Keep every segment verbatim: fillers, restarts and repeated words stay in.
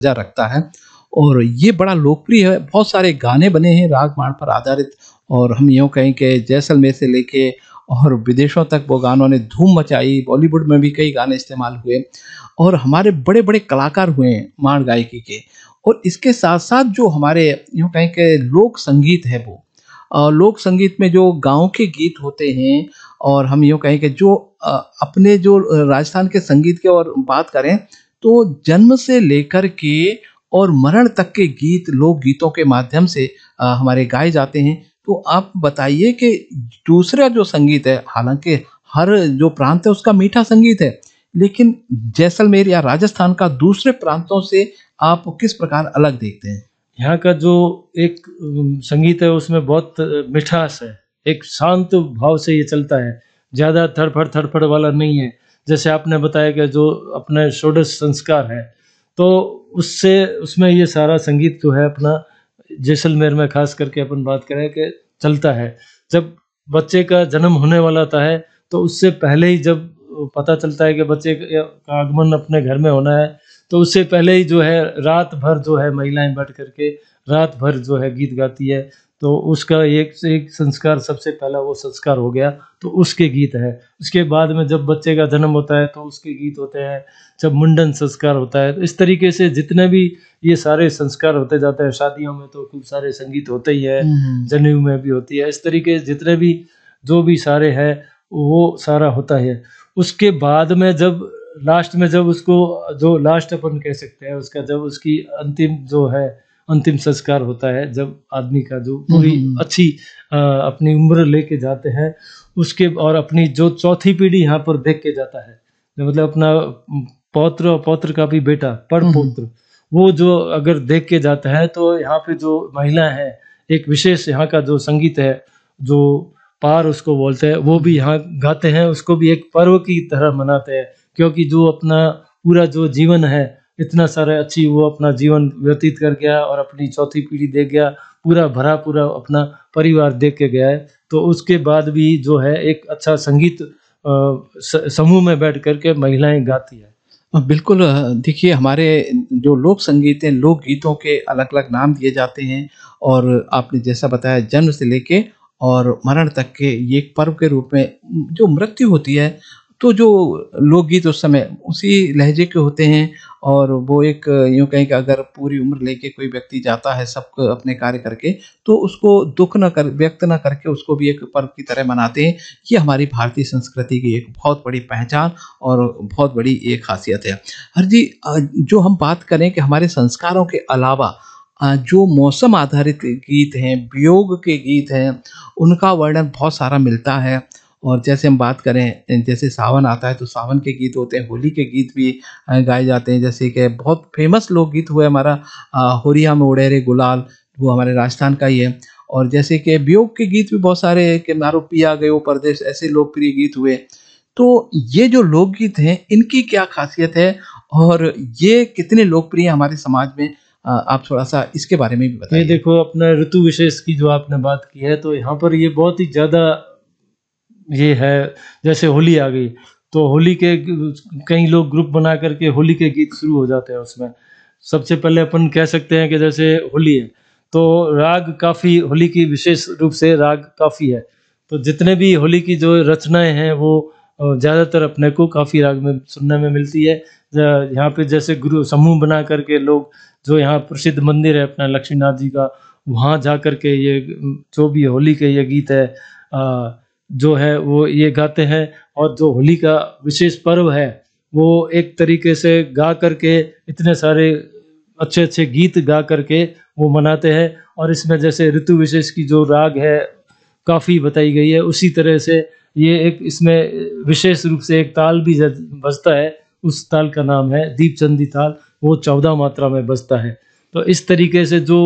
जा रखता है और ये बड़ा लोकप्रिय है। बहुत सारे गाने बने हैं राग माण पर आधारित और हम यूँ कहें कि जैसलमेर से लेके और विदेशों तक वो गानों ने धूम मचाई। बॉलीवुड में भी कई गाने इस्तेमाल हुए और हमारे बड़े-बड़े कलाकार हुए हैं माण गायकी के। और इसके साथ-साथ जो हमारे यूँ कहें कि लोक संगीत है वो अ, लोक संगीत में जो गाँव के गीत होते हैं और हम यूँ कहें कि जो अ, अपने जो अ, राजस्थान के संगीत की और बात करें तो जन्म से लेकर के और मरण तक के गीत लोकगीतों के माध्यम से अ, हमारे गाए जाते हैं। तो आप बताइए कि दूसरा जो संगीत है, हालाँकि हर जो प्रांत है उसका मीठा संगीत है, लेकिन जैसलमेर या राजस्थान का दूसरे प्रांतों से आप किस प्रकार अलग देखते हैं? यहाँ का जो एक अम, संगीत है उसमें बहुत अ, मिठास है। एक शांत भाव से ये चलता है, ज़्यादा धड़फड़ थड़फड़ वाला नहीं है। जैसे आपने बताया कि जो अपने षोडश संस्कार है, तो उससे उसमें ये सारा संगीत जो है अपना जैसलमेर में ख़ास करके अपन बात करें कि चलता है। जब बच्चे का जन्म होने वाला होता है, तो उससे पहले ही जब पता चलता है कि बच्चे क का आगमन अपने घर में होना है, तो उससे पहले ही जो है रात भर जो है महिलाएँ बैठ कर के रात भर जो है गीत गाती है। तो उसका एक से एक संस्कार सबसे पहला वो संस्कार हो गया, तो उसके गीत है। उसके बाद में जब बच्चे का जन्म होता है तो उसके गीत होते हैं, जब मुंडन संस्कार होता है, तो इस तरीके से जितने भी ये सारे संस्कार होते जाते हैं, शादियों में तो खूब सारे संगीत होते ही है, हुँ, हुँ। जनेऊ में भी होती है। इस तरीके से जितने भी जो भी सारे हैं, वो सारा होता है। उसके बाद में जब लास्ट में जब उसको जो लास्ट अपन कह सकते हैं उसका जब उसकी अंतिम जो है अंतिम संस्कार होता है, जब आदमी का जो हुँ, पूरी हुँ, हुँ। अच्छी अ, अपनी उम्र लेके जाते हैं, उसके और अपनी जो चौथी पीढ़ी यहाँ पर देख के जाता है, जो मतलब अपना उम, पौत्र और पौत्र का भी बेटा, हुँ, हुँ। पड़पौत्र, वो जो अगर देख के जाता है तो यहाँ पे जो महिला है, एक विशेष यहाँ का जो संगीत है, जो पार उसको बोलते हैं, वो भी यहाँ गाते हैं, उसको भी एक पर्व की तरह मनाते हैं। क्योंकि जो अपना पूरा जो जीवन है, इतना सारा अच्छी वो अपना जीवन व्यतीत कर गया और अपनी चौथी पीढ़ी देख गया, पूरा भरा पूरा अपना परिवार देख के गया है। तो उसके बाद भी जो है एक अच्छा संगीत अ, स समूह में बैठ कर के महिलाएँ गाती हैं। अ, बिल्कुल अ, देखिए हमारे जो लोक संगीत हैं, लोक गीतों के अलग-अलग नाम दिए जाते हैं और आपने जैसा बताया जन्म से लेके और मरण तक के ये एक पर्व के रूप में उम, जो मृत्यु होती है, तो जो लोकगीत उस समय उसी लहजे के होते हैं और वो एक यूँ कहें कि अगर पूरी उम्र लेके कोई व्यक्ति जाता है सब अपने कार्य करके, तो उसको दुःख ना कर व्यक्त ना करके उसको भी एक पर्व की तरह मनाते हैं। ये हमारी भारतीय संस्कृति की एक बहुत बड़ी पहचान और बहुत बड़ी ये ख़ासियत है। हर जी अ, जो हम बात करें कि हमारे संस्कारों के अलावा अ, जो मौसम आधारित गीत हैं, वियोग के गीत हैं, उनका वर्णन बहुत सारा मिलता है और जैसे हम बात करें जैसे सावन आता है तो सावन के गीत होते हैं, होली के गीत भी अ, गाए जाते हैं जैसे कि बहुत फ़ेमस लोकगीत हुआ है हमारा अ, होरिया में उड़े रे गुलाल, वो हमारे राजस्थान का ही है और जैसे कि वियोग के गीत भी बहुत सारे हैं कि मारो पिया गयो परदेस ऐसे लोकप्रिय गीत हुए। तो ये जो लोकगीत हैं, इनकी क्या ख़ासियत है और ये कितने लोकप्रिय हैं हमारे समाज में? अ, आप थोड़ा-सा इसके बारे में भी ये बताइए। देखो अपना ऋतु विशेष की जो आपने बात की है, तो यहाँ पर ये बहुत ही ज़्यादा ये है, जैसे होली आ गई, तो होली के ग कई लोग ग्रुप बना कर के होली के गीत शुरू हो जाते हैं उसमें। सबसे पहले अपन कह सकते हैं कि जैसे होली है, तो राग काफ़ी होली की विशेष रूप से राग काफ़ी है। तो जितने भी होली की जो रचनाएँ हैं वो अ, ज़्यादातर अपने को काफ़ी राग में सुनने में मिलती है। ज यहाँ पे जैसे गुरु समूह बना कर के लोग जो यहाँ प्रसिद्ध मंदिर है अपना लक्ष्मीनाथ जी का, वहाँ जा कर के ये उम, जो भी होली के ये गीत है अ, जो है वो ये गाते हैं और जो होली का विशेष पर्व है, वो एक तरीके से गा कर के इतने सारे अच्छे-अच्छे गीत गा कर के वो मनाते हैं और इसमें जैसे ऋतु विशेष की जो राग है, काफ़ी बताई गई है, उसी तरह से ये एक इसमें विशेष रूप से एक ताल भी ज बजता है, उस ताल का नाम है दीपचंदी ताल, वो चौदह मात्रा में बजता है। तो इस तरीके से जो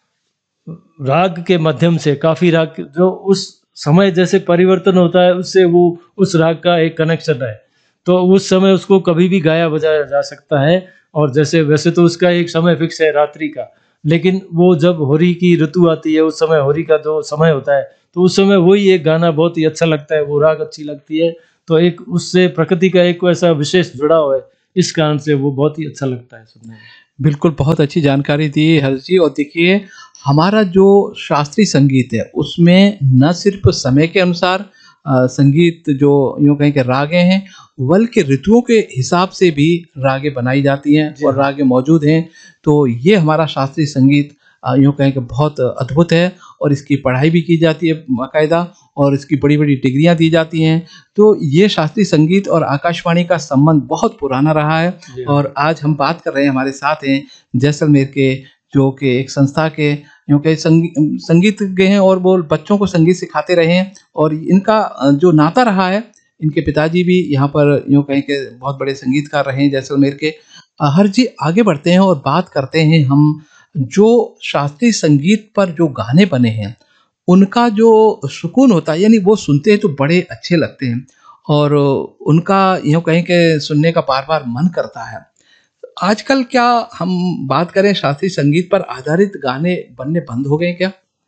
राग के माध्यम से काफ़ी राग जो उस समय जैसे परिवर्तन होता है उससे वो उस राग का एक कनेक्शन है। तो उस समय उसको कभी भी गाया बजाया जा सकता है और जैसे वैसे तो उसका एक समय फिक्स है रात्रि का, लेकिन वो जब होली की ऋतु आती है उस समय होली का जो समय होता है, तो उस समय वही एक गाना बहुत ही अच्छा लगता है, वो राग अच्छी लगती है। तो एक उससे प्रकृति का एक वैसा विशेष जुड़ाव है, इस कारण से वो बहुत ही अच्छा लगता है सुनने में। बिल्कुल, बहुत अच्छी जानकारी दी हर्ष जी। और देखिए, हमारा जो शास्त्रीय संगीत है, उसमें न सिर्फ़ समय के अनुसार अ, संगीत जो यूँ कहें कि रागें हैं, बल्कि ऋतुओं के हिसाब से भी रागें बनाई जाती हैं जी और हाँ। रागें मौजूद हैं। तो ये हमारा शास्त्रीय संगीत अ, यूँ कहें कि बहुत अद्भुत है और इसकी पढ़ाई भी की जाती है बाकायदा और इसकी बड़ी-बड़ी डिग्रियाँ दी जाती हैं। तो ये शास्त्रीय संगीत और आकाशवाणी का संबंध बहुत पुराना रहा है जी हाँ। और आज हम बात कर रहे हैं, हमारे साथ हैं जैसलमेर के, जो कि एक संस्था के यूँ कहें संगी संगीतज्ञ हैं और वो बच्चों को संगीत सिखाते रहे हैं और इनका अ, जो नाता रहा है, इनके पिताजी भी यहाँ पर यूँ कहें कि बहुत बड़े संगीतकार रहे हैं जैसलमेर के। अ, हर्ष जी, आगे बढ़ते हैं और बात करते हैं हम जो शास्त्रीय संगीत पर जो गाने बने हैं, उनका जो सुकून होता है, यानी वो सुनते हैं तो बड़े अच्छे लगते हैं और उनका यूँ कहें कि सुनने का बार-बार मन करता है। आजकल क्या हम बात करें, शास्त्रीय संगीत पर आधारित गाने बनने बंद हो गए क्या?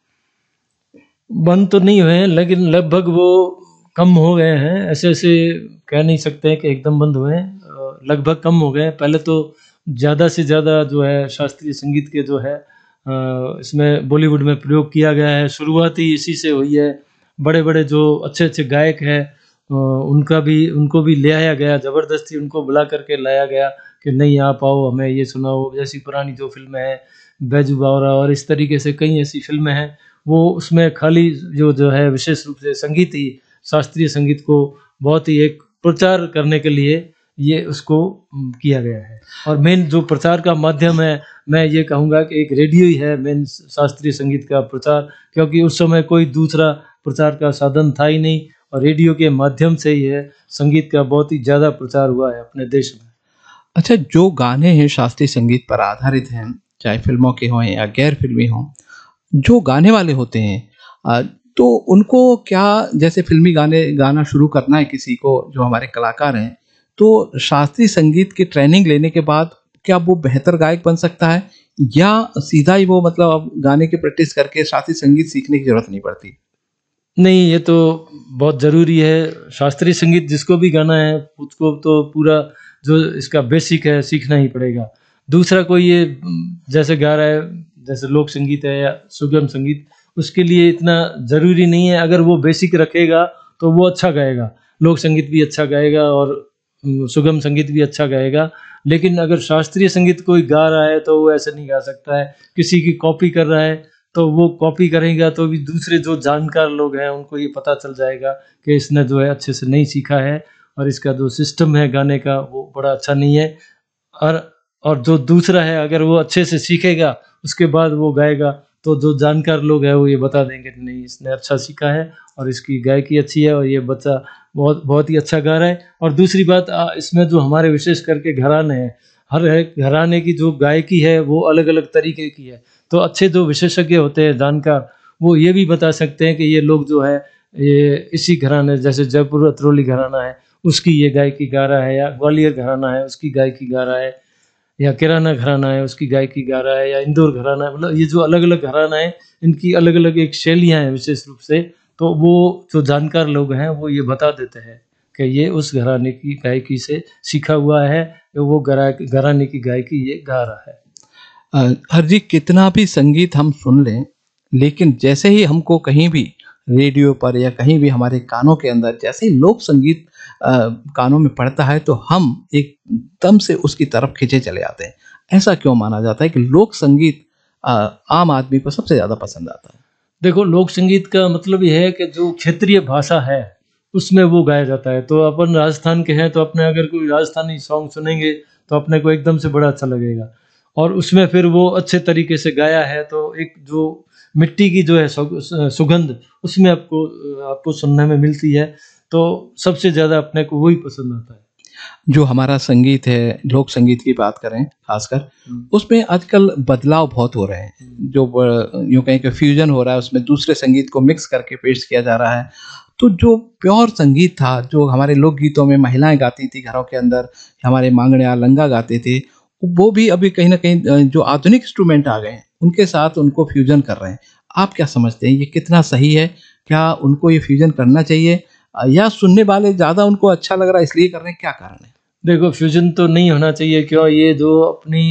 बंद तो नहीं हुए हैं, लेकिन लगभग वो कम हो गए हैं। ऐसे-ऐसे कह नहीं सकते हैं कि एकदम बंद हुए हैं। अ, लगभग कम हो गए हैं। पहले तो ज़्यादा से ज़्यादा जो है शास्त्रीय संगीत के जो है अ, इसमें बॉलीवुड में प्रयोग किया गया है। शुरुआत ही इसी से हुई है। बड़े-बड़े जो अच्छे-अच्छे गायक हैं अ, उनका भी उनको भी ले आया गया, ज़बरदस्ती उनको बुला कर के लाया गया कि नहीं आप आओ, हमें ये सुनाओ। जैसी पुरानी जो फ़िल्में हैं, बैजू बावरा और इस तरीके से कई ऐसी फ़िल्में हैं, वो उसमें खाली जो जो है विशेष रूप से संगीत ही, शास्त्रीय संगीत को बहुत ही एक प्रचार करने के लिए ये उसको उम, किया गया है। और मेन जो प्रचार का माध्यम है, मैं ये कहूँगा कि एक रेडियो ही है मेन श शास्त्रीय संगीत का प्रचार, क्योंकि उस समय कोई दूसरा प्रचार का साधन था ही नहीं और रेडियो के माध्यम से ही है संगीत का बहुत ही ज़्यादा प्रचार हुआ है अपने देश में। अच्छा, जो गाने हैं शास्त्रीय संगीत पर आधारित हैं, चाहे फ़िल्मों के हों या गैर फ़िल्मी हों, जो गाने वाले होते हैं अ, तो उनको क्या, जैसे फ़िल्मी गाने गाना शुरू करना है किसी को, जो हमारे कलाकार हैं, तो शास्त्रीय संगीत की ट्रेनिंग लेने के बाद क्या वो बेहतर गायक बन सकता है? या सीधा ही वो मतलब अब गाने की प्रैक्टिस करके शास्त्रीय संगीत सीखने की ज़रूरत नहीं पड़ती? नहीं, ये तो बहुत ज़रूरी है। शास्त्रीय संगीत जिसको भी गाना है, उसको तो पूरा जो इसका बेसिक है, सीखना ही पड़ेगा। दूसरा कोई ये उम, जैसे गा रहा है, जैसे लोक संगीत है या सुगम संगीत, उसके लिए इतना ज़रूरी नहीं है। अगर वो बेसिक रखेगा, तो वो अच्छा गाएगा। लोक संगीत भी अच्छा गाएगा और उम, सुगम संगीत भी अच्छा गाएगा। लेकिन अगर शास्त्रीय संगीत कोई गा रहा है, तो वो ऐसे नहीं गा सकता है। किसी की कॉपी कर रहा है, तो वो कॉपी करेगा तो भी दूसरे जो जानकार लोग हैं उनको ये पता चल जाएगा कि इसने जो है अच्छे से नहीं सीखा है और इसका जो सिस्टम है गाने का वो बड़ा अच्छा नहीं है। और और जो दूसरा है अगर वो अच्छे से सीखेगा उसके बाद वो गाएगा तो जो जानकार लोग हैं वो ये बता देंगे कि नहीं इसने अच्छा सीखा है और इसकी गायकी अच्छी है और ये बच्चा बहुत बहुत ही अच्छा गा रहा है। और दूसरी बात अ, इसमें जो हमारे विशेष करके घराने हैं, हर एक घराने की जो गायकी है वो अलग-अलग तरीके की है। तो अच्छे जो विशेषज्ञ होते हैं जानकार, वो ये भी बता सकते हैं कि ये लोग जो है ये इसी घराने, जैसे जयपुर अतरौली घराना है, उसकी ये गायकी गा रहा है, या ग्वालियर घराना है उसकी गायकी गा रहा है, या किराना घराना है उसकी गायकी गा रहा है, या इंदौर घराना है, मतलब ये जो अलग-अलग घराना है इनकी अलग-अलग एक शैलियाँ हैं विशेष रूप से। तो वो जो जानकार लोग हैं वो ये बता देते हैं कि ये उस घराने की गायकी से सीखा हुआ है, वो घरा घराने की गायकी ये गा रहा है। अ, हर जी, कितना भी संगीत हम सुन लें, लेकिन जैसे ही हमको कहीं भी रेडियो पर या कहीं भी हमारे कानों के अंदर जैसे ही लोक संगीत अ, कानों में पड़ता है, तो हम एकदम से उसकी तरफ खींचे चले आते हैं। ऐसा क्यों माना जाता है कि लोक संगीत अ, आम आदमी को सबसे ज़्यादा पसंद आता है? देखो, लोक संगीत का मतलब ये है कि जो क्षेत्रीय भाषा है, उसमें वो गाया जाता है। तो अपन राजस्थान के हैं, तो अपने अगर कोई राजस्थानी सॉन्ग सुनेंगे, तो अपने को एकदम से बड़ा अच्छा लगेगा। और उसमें फिर वो अच्छे तरीके से गाया है, तो एक जो मिट्टी की जो है सु स सुगंध, उसमें आपको अ, आपको सुनने में मिलती है, तो सबसे ज़्यादा अपने को वही पसंद आता है। जो हमारा संगीत है, लोक संगीत की बात करें खासकर, हुँ, उसमें आजकल बदलाव बहुत हो रहे हैं। हुँ। जो ब यूँ कहें कि फ्यूज़न हो रहा है, उसमें दूसरे संगीत को मिक्स करके पेश किया जा रहा है। तो जो प्योर संगीत था, जो हमारे लोकगीतों में महिलाएँ गाती थीं घरों के अंदर, हमारे मांगड़िया, लंगा गाते थे, वो भी अभी कहीं न कहीं अ, जो आधुनिक इंस्ट्रूमेंट आ गए हैं, उनके साथ उनको फ्यूज़न कर रहे हैं। आप क्या समझते हैं, ये कितना सही है? क्या उनको ये फ्यूज़न करना चाहिए अ, या सुनने वाले ज़्यादा उनको अच्छा लग रहा है इसलिए कर रहे हैं, क्या कारण है? देखो, फ्यूज़न तो नहीं होना चाहिए, क्यों ये जो अपनी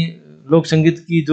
लोक संगीत की जो